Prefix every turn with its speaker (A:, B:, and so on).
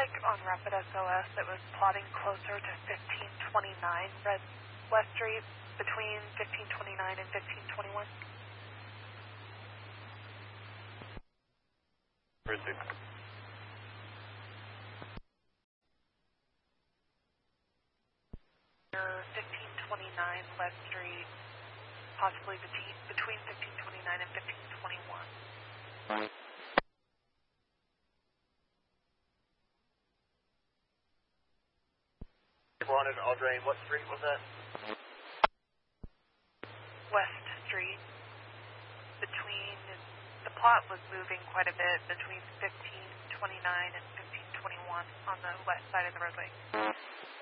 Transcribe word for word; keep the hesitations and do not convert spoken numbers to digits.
A: like on Rapid S O S it was plotting closer to fifteen twenty-nine Red West Street between fifteen twenty-nine and fifteen twenty-one.
B: Proceed.
A: fifteen twenty-nine West Street, possibly between, between fifteen twenty-nine and fifteen twenty-one.
B: Wanted Audrey, what street was that?
A: West Street, between, the plot was moving quite a bit between fifteen twenty-nine and fifteen twenty-one on the west side of the roadway.